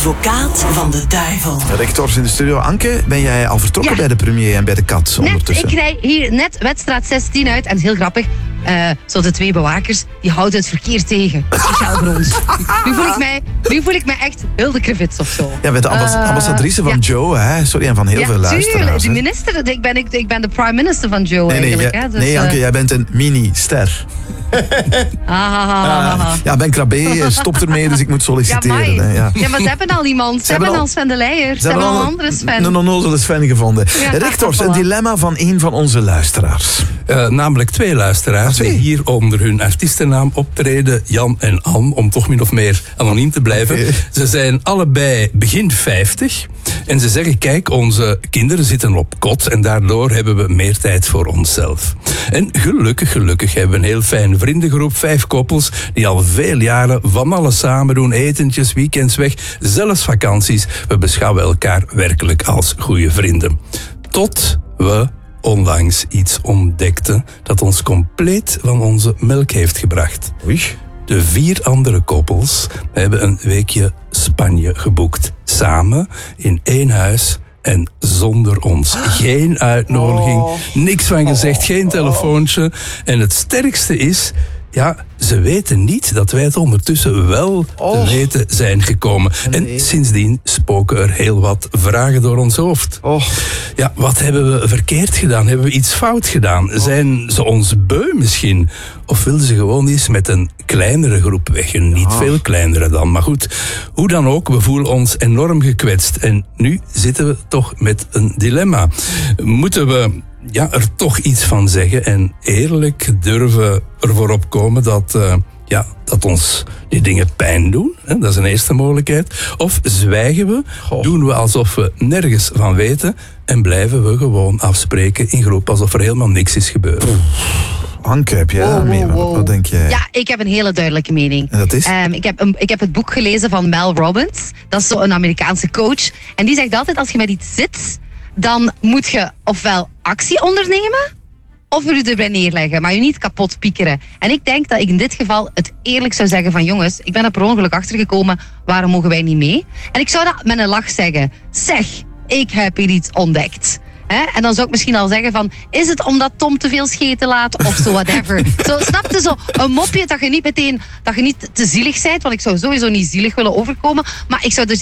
advocaat van de duivel. Rectors in de studio. Anke, ben jij al vertrokken bij de premier en bij de kat ondertussen? Ik rij hier net wedstrijd 16 uit. En het is heel grappig. Zo de twee bewakers, die houden het verkeer tegen. Speciaal voor ons. Nu voel ik mij echt Hilde Krevits of zo. Ja, met de ambassadrice van Joe, hè? Sorry, en van heel veel luisteraars. De minister, ik ben de prime minister van Joe eigenlijk. Hè? Dus, nee, Anke, jij bent een mini-ster. Ja, Ben Krabbe stopt ermee, dus ik moet solliciteren. Ja, maar ze hebben al iemand. Ze hebben al Sven de Leijer. Ze hebben al een andere Sven. Een onnozele Sven gevonden. Ja, Rectors, een dilemma van een van onze luisteraars. Namelijk twee luisteraars die hier onder hun artiestennaam optreden. Jan en Anne, om toch min of meer anoniem te blijven. Okay. Ze zijn allebei begin 50. En ze zeggen, kijk, onze kinderen zitten op kot en daardoor hebben we meer tijd voor onszelf. En gelukkig hebben we een heel fijne vriendengroep, 5 koppels, die al veel jaren van alles samen doen, etentjes, weekends weg, zelfs vakanties. We beschouwen elkaar werkelijk als goede vrienden. Tot we onlangs iets ontdekten dat ons compleet van onze melk heeft gebracht. Oei. De 4 andere koppels hebben een weekje Spanje geboekt. Samen in 1 huis en zonder ons. Geen uitnodiging, niks van gezegd, geen telefoontje. En het sterkste is, ja, ze weten niet dat wij het ondertussen wel te weten zijn gekomen. Nee. En sindsdien spoken er heel wat vragen door ons hoofd. Ja, wat hebben we verkeerd gedaan? Hebben we iets fout gedaan? Zijn ze ons beu misschien? Of wilden ze gewoon eens met een kleinere groep weg? En niet veel kleinere dan. Maar goed, hoe dan ook, we voelen ons enorm gekwetst. En nu zitten we toch met een dilemma. Moeten we er toch iets van zeggen en eerlijk durven ervoor opkomen dat ons die dingen pijn doen? Hè? Dat is een eerste mogelijkheid. Of zwijgen we, doen we alsof we nergens van weten en blijven we gewoon afspreken in groep alsof er helemaal niks is gebeurd. Anke, heb jij wat denk jij? Ja, ik heb een hele duidelijke mening. En dat is? Ik heb het boek gelezen van Mel Robbins. Dat is zo'n Amerikaanse coach. En die zegt altijd, als je met iets zit, dan moet je ofwel actie ondernemen, of er je erbij neerleggen, maar je niet kapot piekeren. En ik denk dat ik in dit geval het eerlijk zou zeggen van jongens, ik ben er per ongeluk achtergekomen, waarom mogen wij niet mee? En ik zou dat met een lach zeggen. Zeg, ik heb hier iets ontdekt. En dan zou ik misschien al zeggen van, is het omdat Tom te veel scheten laat of zo, whatever. Zo, snap je, zo een mopje dat je niet te zielig bent, want ik zou sowieso niet zielig willen overkomen, maar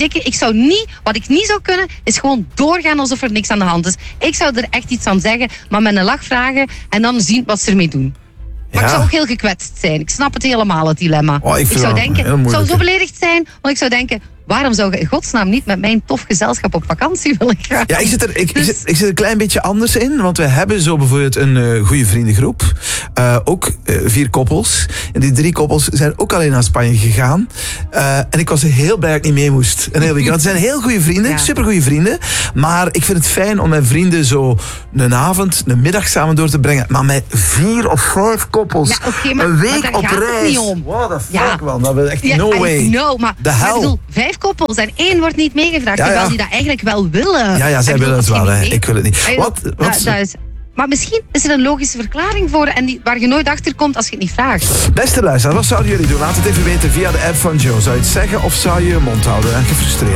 wat ik niet zou kunnen, is gewoon doorgaan alsof er niks aan de hand is. Ik zou er echt iets aan zeggen, maar met een lach vragen en dan zien wat ze ermee doen. Maar ik zou ook heel gekwetst zijn. Ik snap het helemaal, het dilemma. Ik zou zo beledigd zijn, want ik zou denken, waarom zou je in godsnaam niet met mijn tof gezelschap op vakantie willen gaan? Ja, ik zit er een klein beetje anders in. Want we hebben zo bijvoorbeeld een goede vriendengroep. Ook 4 koppels. En die 3 koppels zijn ook alleen naar Spanje gegaan. En ik was heel blij dat ik niet mee moest. Het zijn heel goede vrienden, supergoeie vrienden. Maar ik vind het fijn om met vrienden zo een avond, een middag samen door te brengen. Maar met 4 of 5 koppels, een week op reis. What the fuck, man. Dat is echt no way. Maar de hel. Ik bedoel, 5 koppels en 1 wordt niet meegevraagd, terwijl die dat eigenlijk wel willen. Ja, zij willen het wel, hè. Ik wil het niet. Maar misschien is er een logische verklaring voor en waar je nooit achter komt als je het niet vraagt. Beste luisteraars, wat zouden jullie doen? Laat het even weten via de app van Joe. Zou je het zeggen of zou je je mond houden en gefrustreerd?